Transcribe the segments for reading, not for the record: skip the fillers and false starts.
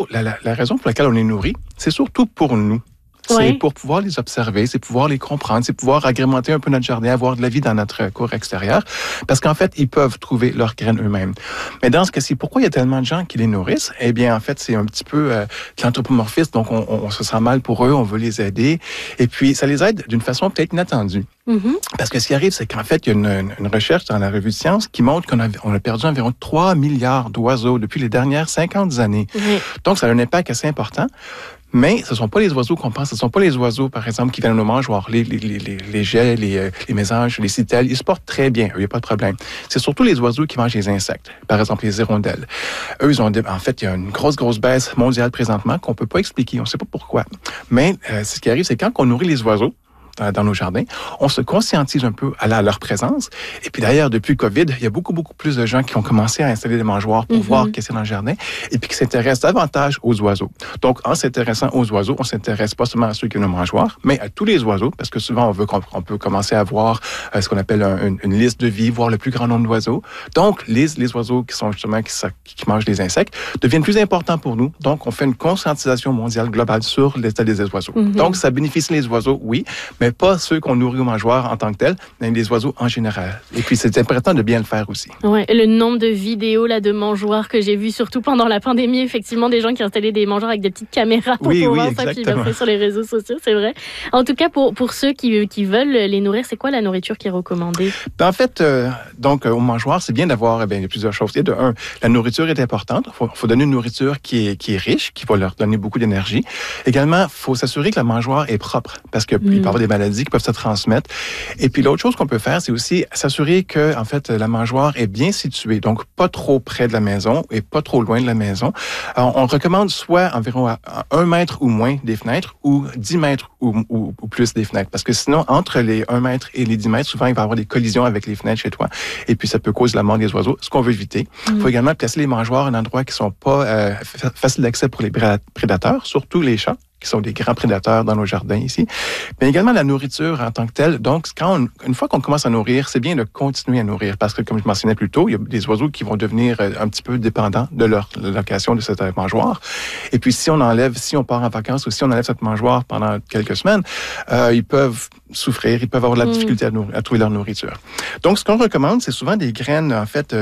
la raison pour laquelle on les nourrit, c'est surtout pour nous. C'est pour pouvoir les observer, c'est pouvoir les comprendre, c'est pouvoir agrémenter un peu notre jardin, avoir de la vie dans notre cour extérieure, parce qu'en fait, ils peuvent trouver leurs graines eux-mêmes. Mais dans ce cas-ci, pourquoi il y a tellement de gens qui les nourrissent? Eh bien, en fait, c'est un petit peu de l'anthropomorphisme, donc on se sent mal pour eux, on veut les aider, et puis ça les aide d'une façon peut-être inattendue. Parce que ce qui arrive, c'est qu'en fait, il y a une recherche dans la revue Science qui montre qu'on a perdu environ 3 milliards d'oiseaux depuis les dernières 50 années. Donc, ça a un impact assez important. Mais ce ne sont pas les oiseaux qu'on pense. Ce ne sont pas les oiseaux, par exemple, qui viennent nos mangeoires. Les geais, les mésanges, les citelles, ils se portent très bien. Eux, il n'y a pas de problème. C'est surtout les oiseaux qui mangent les insectes. Par exemple, les hirondelles. Eux, en fait, il y a une grosse baisse mondiale présentement qu'on ne peut pas expliquer. On ne sait pas pourquoi. Mais ce qui arrive, c'est quand on nourrit les oiseaux, dans nos jardins, on se conscientise un peu à leur présence. Et puis d'ailleurs, depuis le COVID, il y a beaucoup plus de gens qui ont commencé à installer des mangeoires pour voir qu'est-ce qu'il y a dans le jardin et puis qui s'intéressent davantage aux oiseaux. Donc, en s'intéressant aux oiseaux, on s'intéresse pas seulement à ceux qui ont nos mangeoires, mais à tous les oiseaux, parce que souvent, on peut commencer à voir ce qu'on appelle une liste de vie, voir le plus grand nombre d'oiseaux. Donc, les oiseaux qui sont justement qui mangent les insectes deviennent plus importants pour nous. Donc, on fait une conscientisation mondiale globale sur l'état des oiseaux. Donc, ça bénéficie les oiseaux, oui, mais pas ceux qu'on nourrit aux mangeoires en tant que tels, mais les oiseaux en général. Et puis, c'est important de bien le faire aussi. Ouais, le nombre de vidéos là, de mangeoires que j'ai vues, surtout pendant la pandémie, effectivement, des gens qui installaient des mangeoires avec des petites caméras pour pouvoir ça, puis après sur les réseaux sociaux, c'est vrai. En tout cas, pour ceux qui veulent les nourrir, c'est quoi la nourriture qui est recommandée? En fait, aux mangeoires, c'est bien d'avoir il y a plusieurs choses. De un, la nourriture est importante. Il faut donner une nourriture qui est riche, qui va leur donner beaucoup d'énergie. Également, il faut s'assurer que la mangeoire est propre, parce qu'il peut y avoir des maladies qui peuvent se transmettre. Et puis, l'autre chose qu'on peut faire, c'est aussi s'assurer que, en fait, la mangeoire est bien située, donc pas trop près de la maison et pas trop loin de la maison. Alors, on recommande soit environ à 1 mètre ou moins des fenêtres ou 10 mètres ou plus des fenêtres. Parce que sinon, entre les 1 mètre et les 10 mètres, souvent, il va y avoir des collisions avec les fenêtres chez toi. Et puis, ça peut causer la mort des oiseaux, ce qu'on veut éviter. Il faut également placer les mangeoires à un endroit qui ne sont pas faciles d'accès pour les prédateurs, surtout les chats, qui sont des grands prédateurs dans nos jardins ici, mais également la nourriture en tant que telle. Donc, une fois qu'on commence à nourrir, c'est bien de continuer à nourrir parce que, comme je mentionnais plus tôt, il y a des oiseaux qui vont devenir un petit peu dépendants de leur location de cette mangeoire. Et puis, si on part en vacances ou si on enlève cette mangeoire pendant quelques semaines, ils peuvent souffrir, ils peuvent avoir de la difficulté à trouver leur nourriture. Donc, ce qu'on recommande, c'est souvent des graines, en fait,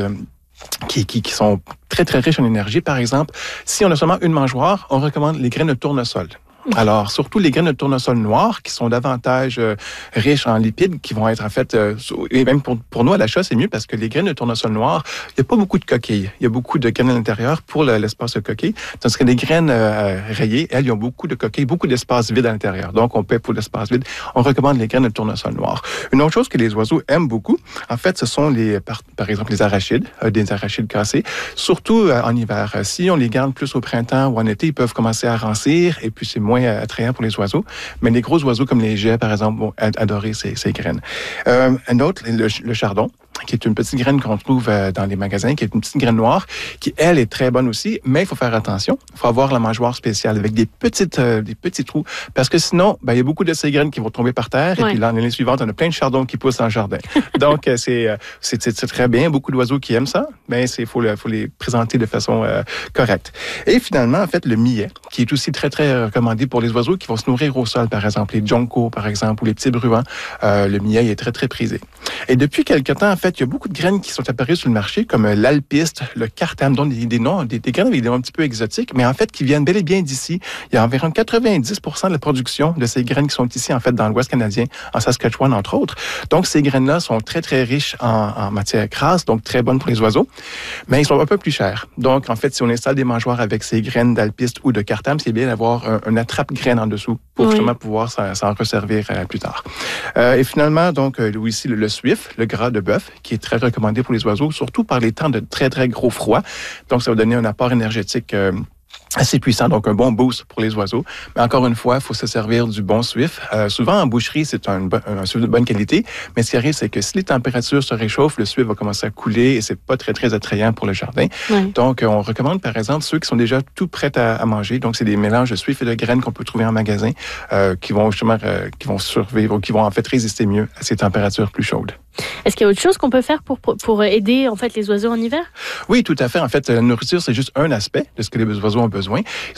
qui sont très riches en énergie. Par exemple, si on a seulement une mangeoire, on recommande les graines de tournesol. Alors, surtout les graines de tournesol noir qui sont davantage riches en lipides, qui vont être en fait, et même pour nous à l'achat, c'est mieux parce que les graines de tournesol noir, il n'y a pas beaucoup de coquilles. Il y a beaucoup de graines à l'intérieur pour l'espace de coquille. Tandis que les graines rayées, elles, ils ont beaucoup de coquilles, beaucoup d'espace vide à l'intérieur. Donc, on paie pour l'espace vide. On recommande les graines de tournesol noir. Une autre chose que les oiseaux aiment beaucoup, en fait, ce sont par exemple les arachides, des arachides cassés, surtout en hiver. Si on les garde plus au printemps ou en été, ils peuvent commencer à rancir et puis c'est moins attrayant pour les oiseaux. Mais les gros oiseaux comme les geais, par exemple, vont adorer ces graines. Un autre, le chardon, qui est une petite graine qu'on trouve dans les magasins, qui est une petite graine noire, qui, elle, est très bonne aussi, mais il faut faire attention. Il faut avoir la mangeoire spéciale avec des petits trous, parce que sinon, il y a beaucoup de ces graines qui vont tomber par terre, et puis l'année suivante, on a plein de chardons qui poussent dans le jardin. Donc, c'est très bien. Beaucoup d'oiseaux qui aiment ça, mais il faut les présenter de façon correcte. Et finalement, en fait, le millet, qui est aussi très recommandé pour les oiseaux qui vont se nourrir au sol, par exemple, les joncos, par exemple, ou les petits bruants. Le millet est très prisé. Et depuis quelque temps, en fait, il y a beaucoup de graines qui sont apparues sur le marché, comme l'alpiste, le cartam, donc des noms, des graines avec des noms un petit peu exotiques, mais en fait, qui viennent bel et bien d'ici. Il y a environ 90% de la production de ces graines qui sont ici, en fait, dans l'Ouest canadien, en Saskatchewan, entre autres. Donc, ces graines-là sont très riches en matière grasse, donc très bonnes pour les oiseaux, mais ils sont un peu plus chers. Donc, en fait, si on installe des mangeoires avec ces graines d'alpiste ou de cartam, c'est bien d'avoir un attrape-graine en dessous pour justement pouvoir s'en resservir plus tard. Et finalement, donc, ici, le suif, le gras de bœuf, qui est très recommandé pour les oiseaux, surtout par les temps de très gros froid. Donc, ça va donner un apport énergétique assez puissant, donc un bon boost pour les oiseaux. Mais encore une fois, il faut se servir du bon suif. Souvent, en boucherie, c'est un suif de bonne qualité, mais ce qui arrive, c'est que si les températures se réchauffent, le suif va commencer à couler et c'est pas très attrayant pour le jardin. Donc, on recommande, par exemple, ceux qui sont déjà tout prêts à manger. Donc, c'est des mélanges de suif et de graines qu'on peut trouver en magasin qui vont justement qui vont survivre ou qui vont en fait résister mieux à ces températures plus chaudes. Est-ce qu'il y a autre chose qu'on peut faire pour aider en fait les oiseaux en hiver? Oui, tout à fait. En fait, la nourriture, c'est juste un aspect de ce que les oiseaux ont besoin.